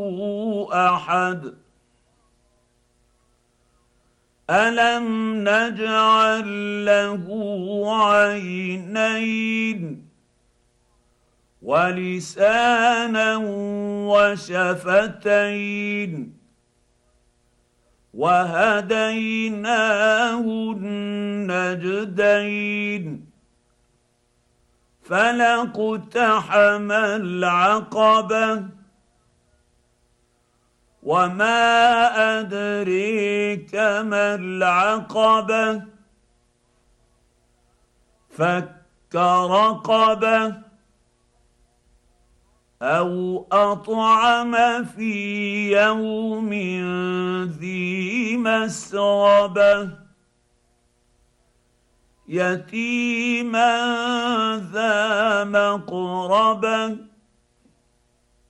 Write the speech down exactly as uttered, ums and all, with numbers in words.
احد الم نجعل له عينين ولسانا وشفتين وهديناه النجدين فلا اقتحم العقبه وما ادريك ما العقبه فك رقبه او اطعم في يوم ذي مسغبه يتيما ذا مقربه